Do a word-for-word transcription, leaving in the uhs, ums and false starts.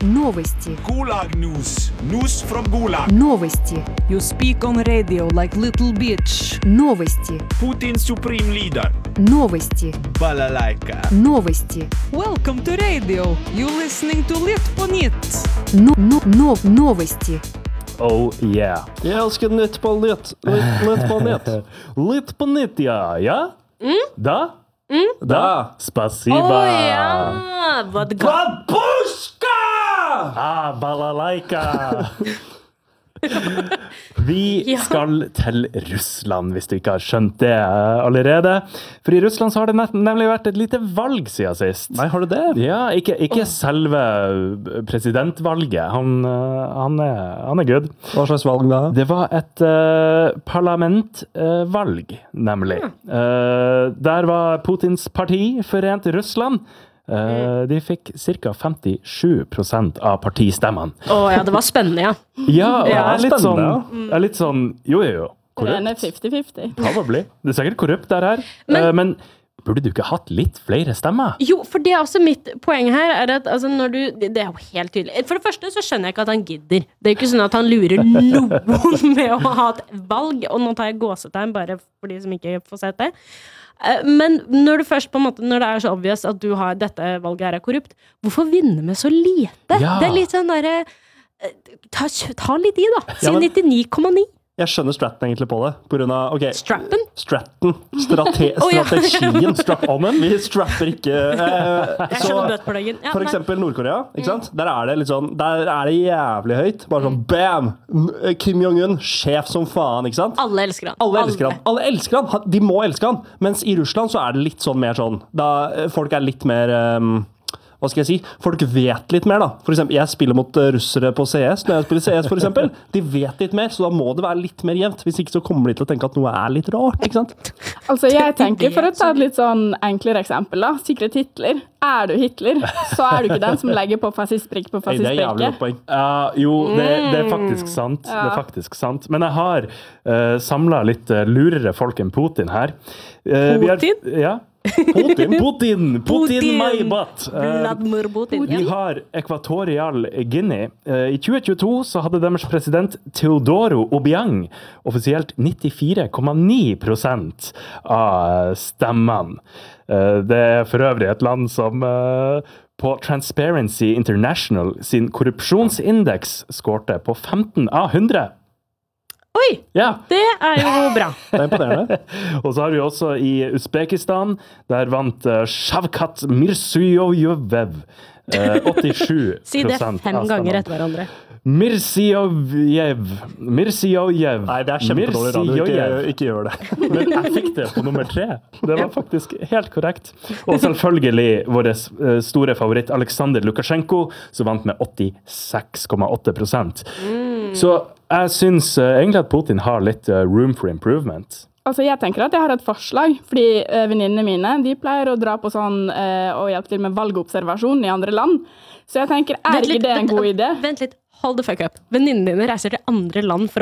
Новости. Gulag News. News from Gulag. Новости. You speak on radio like little bitch. Новости. Putin Supreme Leader. Новости. Balalaika. Новости. Welcome to radio. You listening to Lit på Nytt. Но, но, но, новости. Oh yeah. Jeg elsker Nytt på Nytt. Litt, litt på Nytt. Litt på nytt, ja. Ja? Da? Da. Spasiba. ja, vodka. Babushka! Ah, balalaika. Vi Ja. skal til Russland, hvis du ikke har skjønt det eh, allerede. For i Russland så har det net- nemlig vært et lite valg siden sist. Nei, har du det? Ja, ikke, ikke selve presidentvalget. Han, eh, han, er, han er good. Hva slags valg da? Det var et uh, parlamentvalg, nemlig. Eh, der var Putins parti, Forent Russland. Eh, de fikk ca. femtisju prosent av partistemmene. Å ja, det var spennende, ja. Ja, og Ja, jeg er litt sånn, spennende, jeg er litt sånn jo, jo, jo. Den er Korrupt. fifty-fifty. Probably. Det er sikkert korrupt der her. Men- Eh, men burde du ikke hatt litt flere stemmer? Jo, for det er også mitt poeng her, er at altså, når du, det er jo helt tydelig. For det første så skjønner jeg ikke at han gidder. Det er jo ikke sånn at han lurer noen med å ha et valg, og nå tar jeg gåsetegn bare for de som ikke får sett det. Eh, Men når du først på en måte, når det er så obvious at du har, dette valget her er korrupt, hvorfor vinne med så lite? Ja. Det er litt sånn der, eh, ta, ta litt i da, si Ja, men- nittini komma ni. Jeg skjønner Stratton egentlig på det. På grunn av, ok, Strappen? Stratton. Strate Å, ja. strategien. Strap-on-en. Vi strapper ikke. Eh, Jeg så, skjønner bøtpluggen. Ja, for nei. eksempel Nord-Korea, ikke sant? Der er det litt sånn, der er det jævlig høyt. Bare sånn, bam! N- Kim Jong-un, sjef som faen, ikke sant? Alle elsker han. Alle elsker han. Alle elsker han. Han- De må elske han. Mens i Russland så er det litt sånn mer sånn, da eh, folk er litt mer, ehm, hva skal jeg si? Folk vet litt mer da. For eksempel, jeg spiller mot eh, russere på C S, når jeg spiller C S for eksempel. De vet litt mer, så da må det være litt mer jevnt. Hvis ikke så kommer de til å tenke at noe er litt rart, ikke sant? Altså, jeg tenker, for å ta et litt sånn enklere eksempel, da. Sikret Hitler. Er du Hitler, så er du ikke den som legger på fascistprikk på Hey, det er jævlig fascistprikket. godt poeng. Ja, jo, det, det er faktisk sant. Det er faktisk sant. Men jeg har uh, samlet litt uh, lurere folk enn Putin her. Eh, vi har- Putin? Ja. Putin? Putin! Putin, my butt! Eh, Vladimir Putin. Vi har Ekvatorial Guinea. Eh, I tjue tjueto så hadde deres president Teodoro Obiang offisielt nittifire komma ni prosent av stemmene. Eh, Det er for øvrig et land som eh, på Transparency International sin korrupsjonsindeks skårte på femten av hundre. Oi, Ja. det er jo bra. Det er imponerende. Og så har vi også i Uzbekistan, der vant eh, Shavkat Mirziyoyev eh, åttisju prosent Si det fem av ganger stemmene. etter hverandre. Mirziyoyev. Mirziyoyev. Nei, det er kjempedårlig radio. Ikke, Mirziyoyev. ikke gjør det. Men jeg fikk det på nummer tre. Det var faktisk helt korrekt. Og selvfølgelig vår eh, store favoritt Aleksandr Lukasjenko, som vant med åttiseks komma åtte prosent. Så jeg syns eh, egentlig at Putin har litt eh, room for improvement. Altså, jeg tenker at jeg har et forslag, fordi uh, venninnene mine, de pleier å dra på sånn eh, og hjelpe til med valgobservasjon i andre land. Så jeg tenker, er Vent ikke litt, det en vent- god idé? Vent litt, hold the fuck up. Venninnene dine reiser til andre land for